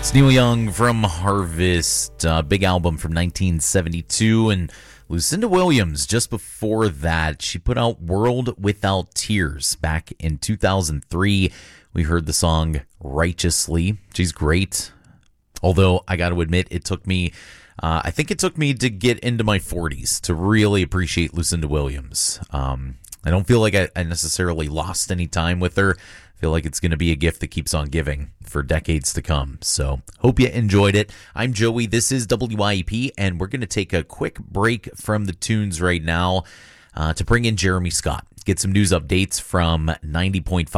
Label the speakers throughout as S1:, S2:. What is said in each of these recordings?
S1: Neil Young from Harvest, big album from 1972, and Lucinda Williams just before that. She put out World Without Tears back in 2003. We heard the song Righteously. She's great, although I got to admit it took me, I think it took me to get into my 40s to really appreciate Lucinda Williams. I don't feel like I necessarily lost any time with her. I feel like it's going to be a gift that keeps on giving for decades to come. So hope you enjoyed it. I'm Joey. This is WYEP, and we're going to take a quick break from the tunes right now to bring in Jeremy Scott. Get some news updates from 90.5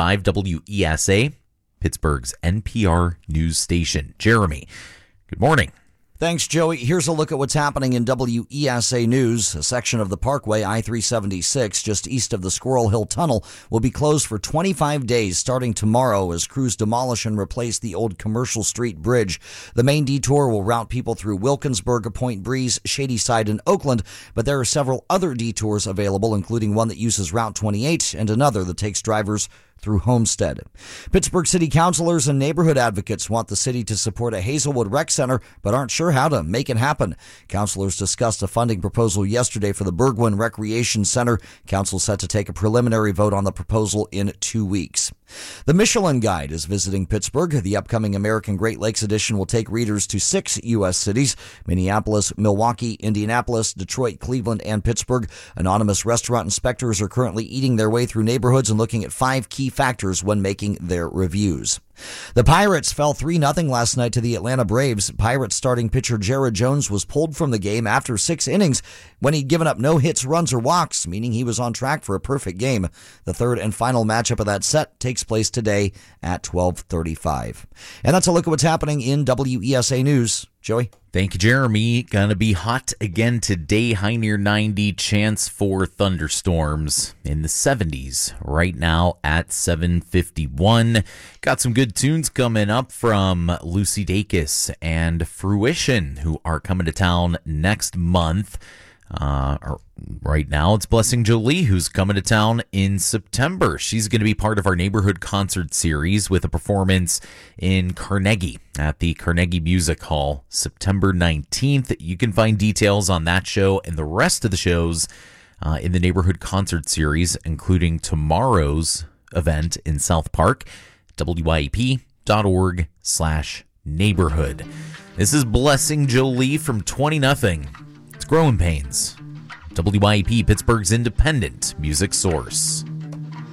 S1: WESA, Pittsburgh's NPR news station. Jeremy, good morning.
S2: Thanks, Joey. Here's a look at what's happening in WESA News. A section of the Parkway, I-376, just east of the Squirrel Hill Tunnel, will be closed for 25 days starting tomorrow as crews demolish and replace the old Commercial Street Bridge. The main detour will route people through Wilkinsburg, Point Breeze, Shadyside, and Oakland, but there are several other detours available, including one that uses Route 28 and another that takes drivers through Homestead. Pittsburgh City councilors and neighborhood advocates want the city to support a Hazelwood Rec Center, but aren't sure how to make it happen. Councilors discussed a funding proposal yesterday for the Burgwin Recreation Center. Council set to take a preliminary vote on the proposal in 2 weeks. The Michelin Guide is visiting Pittsburgh. The upcoming American Great Lakes edition will take readers to 6 U.S. cities: Minneapolis, Milwaukee, Indianapolis, Detroit, Cleveland, and Pittsburgh. Anonymous restaurant inspectors are currently eating their way through neighborhoods and looking at 5 key factors when making their reviews. The Pirates fell 3-0 last night to the Atlanta Braves. Pirates starting pitcher Jared Jones was pulled from the game after 6 innings when he'd given up no hits, runs, or walks, meaning he was on track for a perfect game. The third and final matchup of that set takes place today at 12:35. And that's a look at what's happening in WESA News. Joey?
S1: Thank you, Jeremy. Gonna be hot again today. High near 90. Chance for thunderstorms in the 70s right now at 7:51. Got some good tunes coming up from Lucy Dacus and Fruition, who are coming to town next month. Right now, it's Blessing Jolie, who's coming to town in September. She's going to be part of our neighborhood concert series with a performance in Carnegie at the Carnegie Music Hall, September 19th. You can find details on that show and the rest of the shows in the neighborhood concert series, including tomorrow's event in South Park, wyep.org/neighborhood. This is Blessing Jolie from 20-0. It's Growing Pains. WYEP, Pittsburgh's independent music source.